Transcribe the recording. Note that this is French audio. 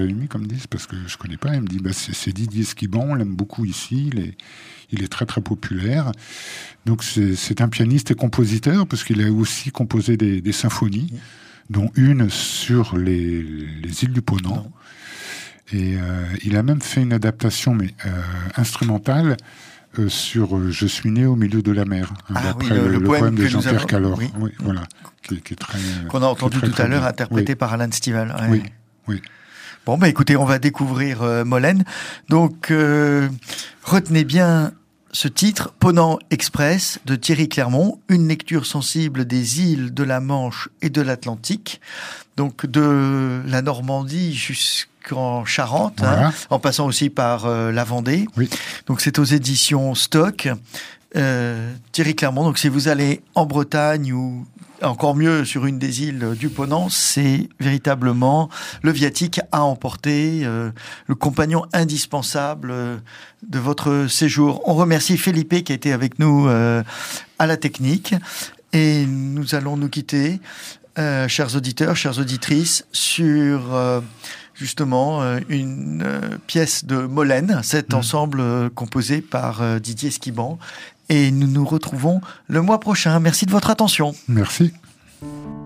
Lui, comme disent, parce que je connais pas, il me dit c'est Didier Esquiban, on l'aime beaucoup ici, il est très très populaire. Donc c'est un pianiste et compositeur, parce qu'il a aussi composé des symphonies, dont une sur les îles du Ponant. Et il a même fait une adaptation instrumentale sur Je suis né au milieu de la mer, d'après le poème de Jean-Pierre Callor. Oui, voilà, qui est très, qu'on a entendu tout à l'heure, interprété par Alan Stivell. Ouais. Oui. Bon, écoutez, on va découvrir Molène. Donc, retenez bien ce titre, Ponant Express, de Thierry Clermont, une lecture sensible des îles de la Manche et de l'Atlantique, donc de la Normandie jusqu'en Charente, voilà. En passant aussi par la Vendée. Oui. Donc, c'est aux éditions Stock. Thierry Clermont, donc si vous allez en Bretagne ou encore mieux sur une des îles du Ponant, c'est véritablement le viatique à emporter, le compagnon indispensable de votre séjour. On remercie Felipe qui a été avec nous à la technique et nous allons nous quitter, chers auditeurs, chères auditrices, sur justement une pièce de Molène, cet ensemble composé par Didier Esquiban. Et nous nous retrouvons le mois prochain. Merci de votre attention. Merci.